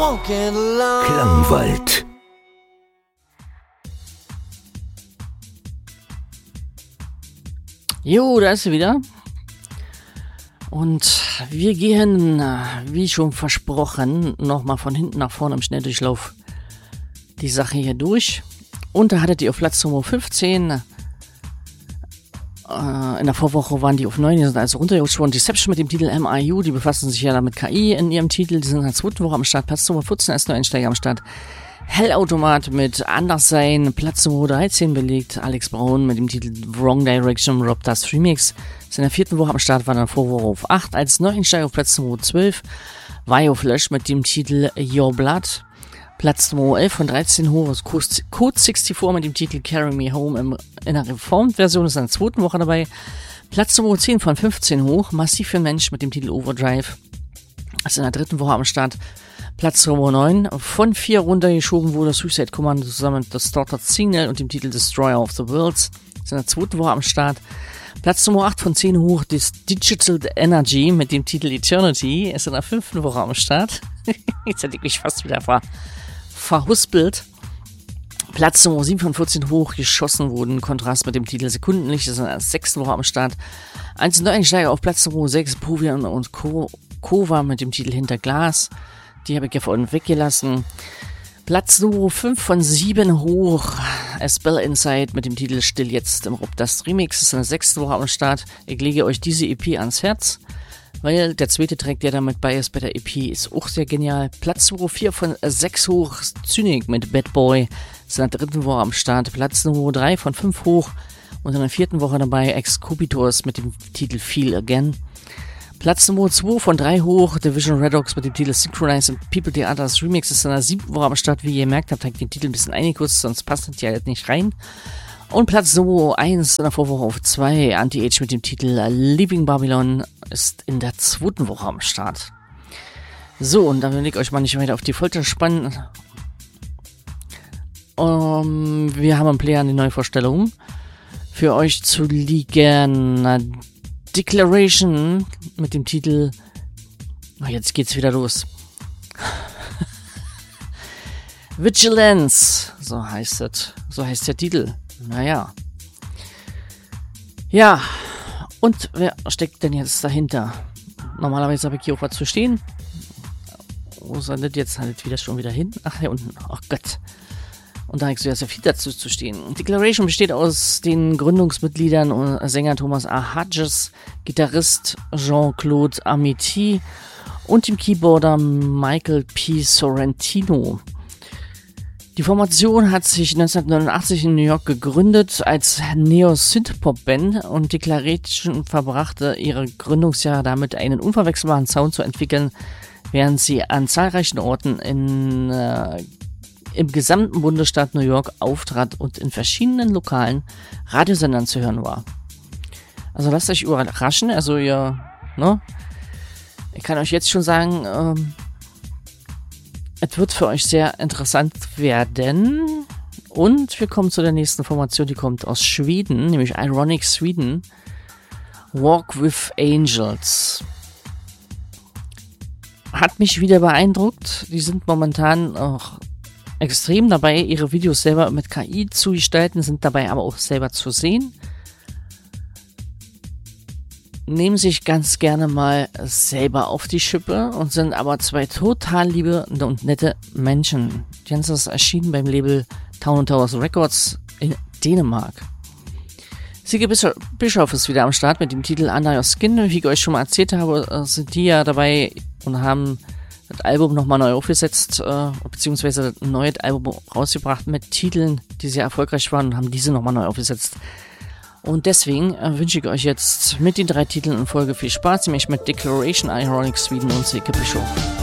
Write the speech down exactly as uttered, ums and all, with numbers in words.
Klangwald. Jo, da ist sie wieder. Und wir gehen, wie schon versprochen, nochmal von hinten nach vorne im Schnelldurchlauf die Sache hier durch. Und da hattet ihr auf Platz Nummer fünfzehn. Äh, in der Vorwoche waren die auf neun, die sind also runtergerutscht worden. Deception mit dem Titel M I U, die befassen sich ja mit K I in ihrem Titel. Die sind in der zweiten Woche am Start. Platz Nummer vierzehn als Neueinsteiger am Start. Hellautomat mit Anderssein, Platz Nummer dreizehn belegt. Alex Braun mit dem Titel Wrong Direction, Rob Dust Remix. Ist in der vierten Woche am Start, war in der Vorwoche auf acht. Als Neueinsteiger auf Platz Nummer zwölf. Vioflash mit dem Titel Your Blood. Platz Nummer elf von dreizehn hoch ist Code vierundsechzig mit dem Titel Carry Me Home im, in der Reformed-Version, ist in der zweiten Woche dabei. Platz Nummer zehn von fünfzehn hoch, Massiv für Mensch mit dem Titel Overdrive, ist in der dritten Woche am Start. Platz Nummer neun, von vier runtergeschoben wurde Suicide Commando zusammen mit Distorted Signal und dem Titel Destroyer of the Worlds, ist in der zweiten Woche am Start. Platz Nummer acht von zehn hoch, das Digital Energy mit dem Titel Eternity, ist in der fünften Woche am Start. Jetzt hätte ich mich fast wieder ver verhuspelt. Platz Nummer sieben von vierzehn hoch geschossen wurden. Kontrast mit dem Titel Sekundenlicht ist in der sechsten Woche am Start. Eins Neueinsteiger auf Platz Nummer sechs, Povian und Ko- Kova mit dem Titel Hinter Glas. Die habe ich ja vorhin weggelassen. Platz Nummer fünf von sieben hoch, A Spell Inside mit dem Titel Still Jetzt im Rob Dust Remix ist in der sechsten Woche am Start. Ich lege euch diese E P ans Herz, weil der zweite Track, der damit bei ist bei der E P, ist auch sehr genial. Platz Nummer vier von sechs hoch, Zynik mit Bad Boy, ist in der dritten Woche am Start. Platz Nummer drei von fünf hoch und in der vierten Woche dabei Excubitors mit dem Titel Feel Again. Platz Nummer zwei von drei hoch, Division Redox mit dem Titel Synchronize and People The Others Remix ist in der siebten Woche am Start. Wie ihr merkt habt, habe ich den Titel ein bisschen eingekürzt, sonst passt das ja halt nicht rein. Und Platz Nummer eins in der Vorwoche auf zwei, Anti-Age mit dem Titel Leaving Babylon ist in der zweiten Woche am Start. So, und dann will ich euch mal nicht weiter auf die Folter spannen. Um, wir haben im Player eine neue Vorstellung für euch zu liegen. Declaration mit dem Titel, oh, jetzt geht's wieder los. Vigilance, so heißt es, so heißt der Titel. Naja. Ja, und wer steckt denn jetzt dahinter? Normalerweise habe ich hier auch was zu stehen. Wo soll das jetzt halt wieder schon wieder hin? Ach, hier unten. Ach Gott. Und da habe ich so sehr viel dazu zu stehen. Declaration besteht aus den Gründungsmitgliedern und Sänger Thomas A. Hodges, Gitarrist Jean-Claude Amity und dem Keyboarder Michael P. Sorrentino. Die Formation hat sich neunzehnhundertneunundachtzig in New York gegründet als Neo-Synth-Pop-Band und Declaration verbrachte ihre Gründungsjahre damit, einen unverwechselbaren Sound zu entwickeln, während sie an zahlreichen Orten in äh, im gesamten Bundesstaat New York auftrat und in verschiedenen lokalen Radiosendern zu hören war. Also lasst euch überraschen, also ihr, ne? Ich kann euch jetzt schon sagen, ähm, es wird für euch sehr interessant werden. Und wir kommen zu der nächsten Formation, die kommt aus Schweden, nämlich Ironic Sweden. Walk with Angels. Hat mich wieder beeindruckt. Die sind momentan auch extrem dabei, ihre Videos selber mit K I zu gestalten, sind dabei aber auch selber zu sehen. Nehmen sich ganz gerne mal selber auf die Schippe und sind aber zwei total liebe und nette Menschen. Die Ganze ist erschienen beim Label Town and Towers Records in Dänemark. Sigge Bischoff ist wieder am Start mit dem Titel Under Your Skin. Wie ich euch schon mal erzählt habe, sind die ja dabei und haben das Album nochmal neu aufgesetzt, äh, beziehungsweise ein neues Album rausgebracht mit Titeln, die sehr erfolgreich waren und haben diese nochmal neu aufgesetzt. Und deswegen äh, wünsche ich euch jetzt mit den drei Titeln in Folge viel Spaß, nämlich mit Declaration, Ironic Sweden und Sigge Bischoff.